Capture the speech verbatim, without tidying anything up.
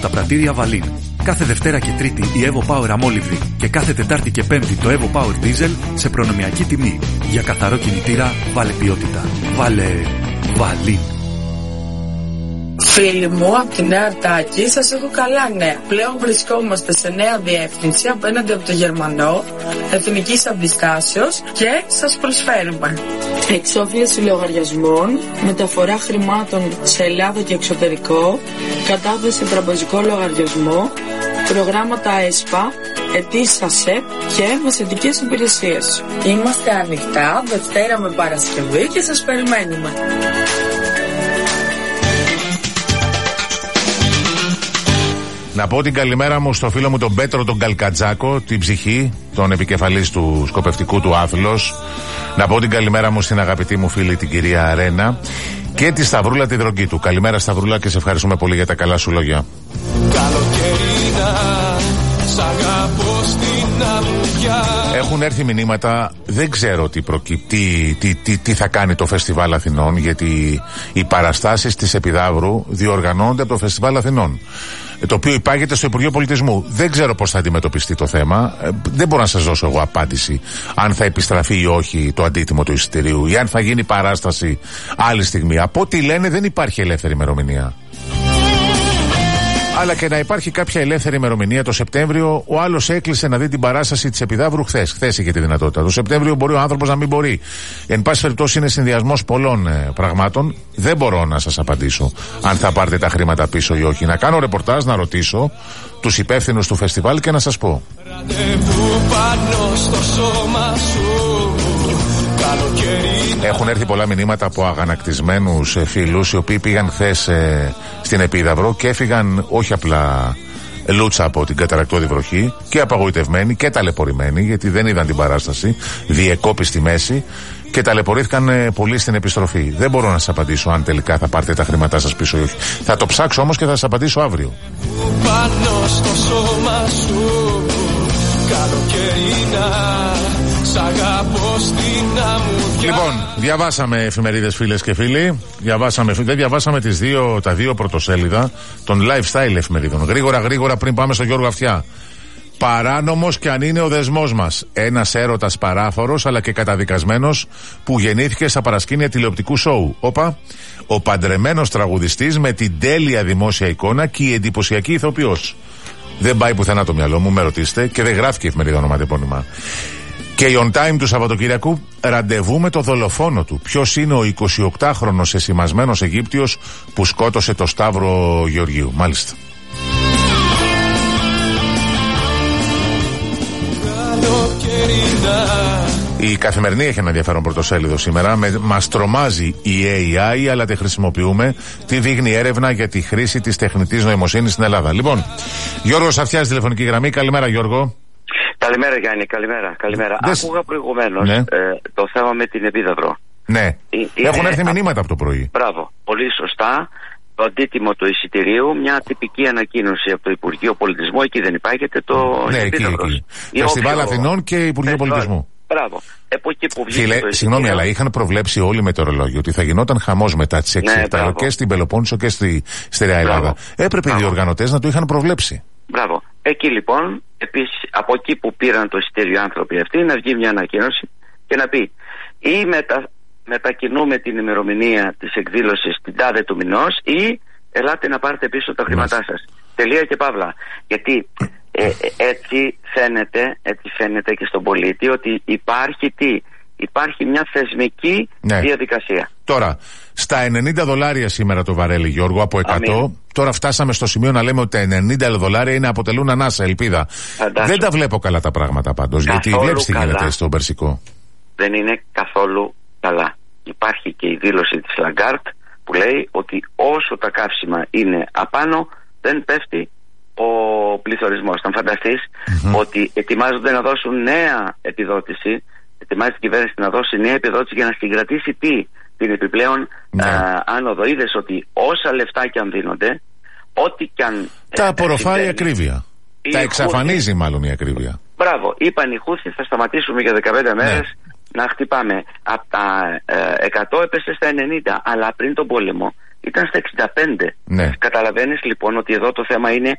Τα πρατήρια Βαλίν. Κάθε Δευτέρα και Τρίτη η Evo Power αμόλυβδη και κάθε Τετάρτη και Πέμπτη το Evo Power Diesel σε προνομιακή τιμή. Για καθαρό κινητήρα βάλε ποιότητα. Βάλε Βαλίν. Φίλοι μου, από τη Νέα Αρτάκη σας έχω καλά νέα. Πλέον βρισκόμαστε σε νέα διεύθυνση απέναντι από το Γερμανό, εθνικής αντιστάσεως και σας προσφέρουμε εξόφληση λογαριασμών, μεταφορά χρημάτων σε Ελλάδα και εξωτερικό, κατάθεση τραπεζικό λογαριασμό, προγράμματα ΕΣΠΑ, αιτήσεις ΑΣΕΠ και μεσαιτικές υπηρεσίες. Είμαστε ανοιχτά Δευτέρα με Παρασκευή και σας περιμένουμε. Να πω την καλημέρα μου στο φίλο μου τον Πέτρο τον Καλκατζάκο, την ψυχή, τον επικεφαλής του σκοπευτικού του Άθλος. Να πω την καλημέρα μου στην αγαπητή μου φίλη την κυρία Αρένα και τη Σταυρούλα τη δρογκή του. Καλημέρα Σταυρούλα και σε ευχαριστούμε πολύ για τα καλά σου λόγια. Έχουν έρθει μηνύματα, δεν ξέρω τι, προκύ... τι, τι, τι, τι θα κάνει το Φεστιβάλ Αθηνών, γιατί οι παραστάσεις της Επιδαύρου διοργανώνονται από το Φεστιβάλ Αθηνών, το οποίο υπάγεται στο Υπουργείο Πολιτισμού. Δεν ξέρω πώς θα αντιμετωπιστεί το θέμα. Δεν μπορώ να σας δώσω εγώ απάντηση αν θα επιστραφεί ή όχι το αντίτιμο του εισιτηρίου ή αν θα γίνει παράσταση άλλη στιγμή. Από ό,τι λένε δεν υπάρχει ελεύθερη ημερομηνία. Αλλά και να υπάρχει κάποια ελεύθερη ημερομηνία το Σεπτέμβριο, ο άλλος έκλεισε να δει την παράσταση της Επιδαύρου χθες. Χθες είχε τη δυνατότητα. Το Σεπτέμβριο μπορεί ο άνθρωπος να μην μπορεί. Εν πάση περιπτώσει είναι συνδυασμός πολλών ε, πραγμάτων. Δεν μπορώ να σας απαντήσω αν θα πάρετε τα χρήματα πίσω ή όχι. Να κάνω ρεπορτάζ, να ρωτήσω τους υπεύθυνους του φεστιβάλ και να σας πω. Έχουν έρθει πολλά μηνύματα από αγανακτισμένους φίλους οι οποίοι πήγαν χθες ε, στην Επίδαυρο και έφυγαν όχι απλά λούτσα από την καταρακτώδη βροχή και απαγοητευμένοι και ταλαιπωρημένοι γιατί δεν είδαν την παράσταση, διεκόπη στη μέση και ταλαιπωρήθηκαν ε, πολύ στην επιστροφή. Δεν μπορώ να σας απαντήσω αν τελικά θα πάρετε τα χρήματά σας πίσω ή όχι. Θα το ψάξω όμως και θα σας απαντήσω αύριο. Πάνω στο σώμα σου, καλοκαιρίνα. Λοιπόν, διαβάσαμε εφημερίδες φίλες και φίλοι. Διαβάσαμε, δεν διαβάσαμε τις δύο, τα δύο πρωτοσέλιδα των lifestyle εφημερίδων. Γρήγορα, γρήγορα πριν πάμε στο Γιώργο Αυτιά. Παράνομος κι αν είναι ο δεσμός μας. Ένας έρωτας παράφορος αλλά και καταδικασμένος που γεννήθηκε στα παρασκήνια τηλεοπτικού σόου. Όπα, ο παντρεμένος τραγουδιστής με την τέλεια δημόσια εικόνα και η εντυπωσιακή ηθοποιός. Δεν πάει πουθενά το μυαλό μου, με ρωτήσετε, και δεν γράφει και η εφημερίδα ονοματεπώνυμα. Και η on time του Σαββατοκύριακου, ραντεβού με το δολοφόνο του. Ποιος είναι ο εικοσιοκτάχρονος εσημασμένος Αιγύπτιος που σκότωσε το Σταύρο Γεωργίου. Μάλιστα. Η Καθημερινή έχει ένα ενδιαφέρον πρωτοσέλιδο σήμερα. Με, μας τρομάζει η έι άι, αλλά τη χρησιμοποιούμε. Τι δείχνει έρευνα για τη χρήση της τεχνητής νοημοσύνης στην Ελλάδα. Λοιπόν, Γιώργος Αυτιάς, τηλεφωνική γραμμή. Καλημέρα, Γιώργο. Καλημέρα, Γιάννη. Καλημέρα. Καλημέρα. Δες... Άκουγα προηγουμένως ναι. ε, το θέμα με την Επίδαυρο. Ναι. Ε, Έχουν ε, έρθει μηνύματα από το πρωί. Μπράβο. Πολύ σωστά. Το αντίτιμο του εισιτηρίου, μια τυπική ανακοίνωση από το Υπουργείο Πολιτισμού. Εκεί δεν υπάγεται το ναι, Επίδαυρος. Εκεί, εκεί. Φεστιβάλ όποιο... Αθηνών και Υπουργείο Φεστιβάλ. Πολιτισμού. Μπράβο. Από εκεί που βγήκε. Φίλε, το συγγνώμη, αλλά είχαν προβλέψει όλοι οι μετεωρολόγοι ότι θα γινόταν χαμός μετά τις έξι επτά ναι, και στην Πελοπόννησο και στη Στερεά Ελλάδα. Έπρεπε μπράβο. Οι διοργανωτές να το είχαν προβλέψει. Μπράβο. Εκεί λοιπόν, επίσης, από εκεί που πήραν το εισιτήριο οι άνθρωποι αυτοί, να βγει μια ανακοίνωση και να πει ή μετα, μετακινούμε την ημερομηνία της εκδήλωσης την τάδε του μηνός ή ελάτε να πάρετε πίσω τα χρήματά σας. Τελεία και παύλα. Γιατί ε, έτσι φαίνεται, έτσι φαίνεται και στον πολίτη ότι υπάρχει τι. Υπάρχει μια θεσμική ναι. διαδικασία. Τώρα, στα ενενήντα δολάρια σήμερα το βαρέλι, Γιώργο, από εκατό. Αμήν. Τώρα φτάσαμε στο σημείο να λέμε ότι τα ενενήντα δολάρια είναι, αποτελούν ανάσα, ελπίδα. Φαντάσου. Δεν τα βλέπω καλά τα πράγματα πάντως. Γιατί βλέπεις τι γίνεται στον Περσικό. Δεν είναι καθόλου καλά. Υπάρχει και η δήλωση της Λαγκάρτ που λέει ότι όσο τα καύσιμα είναι απάνω, δεν πέφτει ο πληθωρισμός. Θα φανταστείς mm-hmm. ότι ετοιμάζονται να δώσουν νέα επιδότηση. Ετοιμάζει την κυβέρνηση να δώσει νέα επιδότηση για να συγκρατήσει τι, την επιπλέον ναι. α, άνοδο. Είδες ότι όσα λεφτά και αν δίνονται, ό,τι και αν. Τα απορροφάει η ακρίβεια. Τα εξαφανίζει Χούθη, μάλλον η ακρίβεια. Μπράβο. Είπαν οι Χούθη θα σταματήσουμε για δεκαπέντε μέρες ναι. να χτυπάμε. Από τα ε, εκατό έπεσε στα ενενήντα. Αλλά πριν τον πόλεμο ήταν στα εξήντα πέντε. Ναι. Καταλαβαίνεις λοιπόν ότι εδώ το θέμα είναι